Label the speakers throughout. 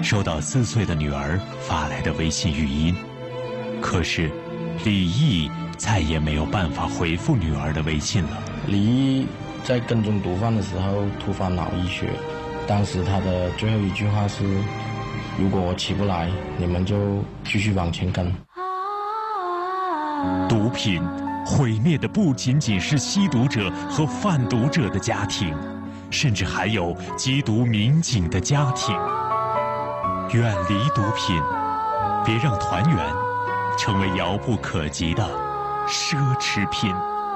Speaker 1: 收到4岁的女儿发来的微信语音，可是李毅再也没有办法回复女儿的微信了。
Speaker 2: 李毅在跟踪毒贩的时候突发脑溢血，当时他的最后一句话是：如果我起不来，你们就继续往前跟。
Speaker 1: 毒品毁灭的不仅仅是吸毒者和贩毒者的家庭，甚至还有缉毒民警的家庭。远离毒品，别让团圆成为遥不可及的奢侈品。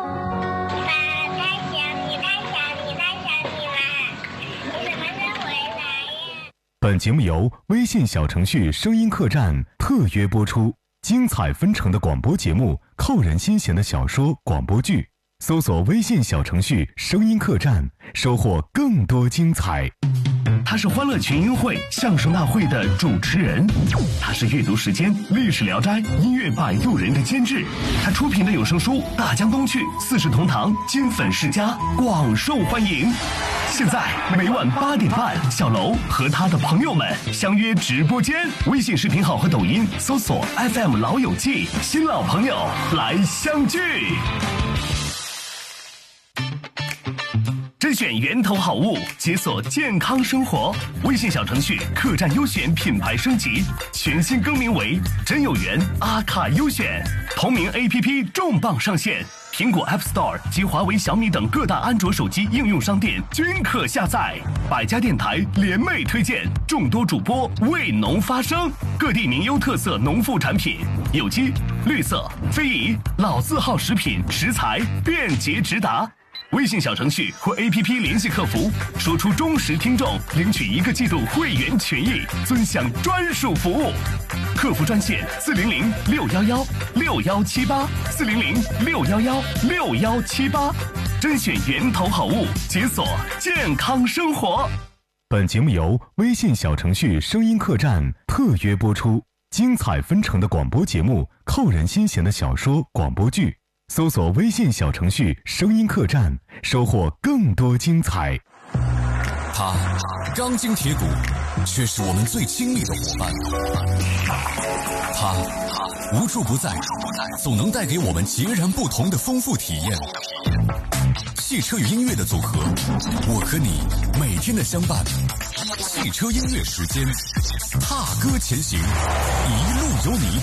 Speaker 3: 本节目由微信小程序声音客栈特约播出，精彩纷呈的广播节目，扣人心弦的小说广播剧，搜索微信小程序声音客栈，收获更多精彩。
Speaker 4: 他是欢乐群英会相声大会的主持人，他是阅读时间历史聊斋音乐摆渡人的监制，他出品的有声书《大江东去》四世同堂金粉世家广受欢迎。现在每晚8点半，小楼和他的朋友们相约直播间，微信视频号和抖音搜索 FM 老友记，新老朋友来相聚。甄选源头好物，解锁健康生活。微信小程序客栈优选品牌升级，全新更名为真有缘阿卡优选。同名 APP 重磅上线，苹果 App Store 及华为、小米等各大安卓手机应用商店均可下载。百家电台联袂推荐，众多主播为农发声，各地名优特色农副产品，有机、绿色、非遗、老字号食品食材便捷直达。微信小程序或 APP 联系客服，说出忠实听众，领取1个季度会员权益，尊享专属服务。客服专线400-611-6178，400-611-6178，甄选源头好物，解锁健康生活。
Speaker 3: 本节目由微信小程序声音客栈特约播出，精彩纷呈的广播节目，扣人心弦的小说广播剧，搜索微信小程序声音客栈，收获更多精彩。
Speaker 5: 他钢筋铁骨，却是我们最亲密的伙伴。他无处不在，总能带给我们截然不同的丰富体验。汽车与音乐的组合，我和你每天的相伴。汽车音乐时间，踏歌前行，一路有你。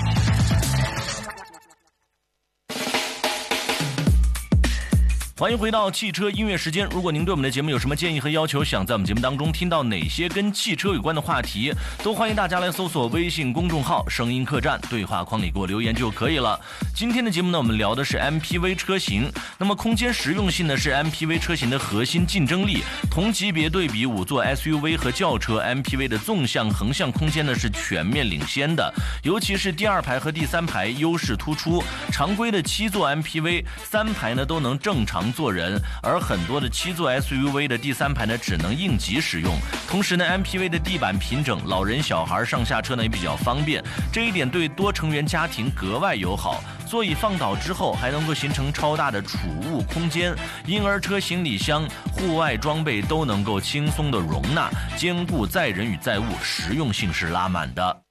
Speaker 6: 欢迎回到汽车音乐时间。如果您对我们的节目有什么建议和要求，想在我们节目当中听到哪些跟汽车有关的话题，都欢迎大家来搜索微信公众号声音客栈，对话框里给我留言就可以了。今天的节目呢，我们聊的是 MPV 车型。那么空间实用性呢是 MPV 车型的核心竞争力，同级别对比5座 SUV 和轿车， MPV 的纵向横向空间呢是全面领先的，尤其是第2排和第3排优势突出。常规的7座 MPV 3排呢都能正常坐人，而很多的7座 SUV 的第3排呢只能应急使用。同时呢 MPV 的地板平整，老人小孩上下车呢也比较方便，这一点对多成员家庭格外友好。座椅放倒之后还能够形成超大的储物空间，婴儿车、行李箱、户外装备都能够轻松的容纳，兼顾载人与载物，实用性是拉满的。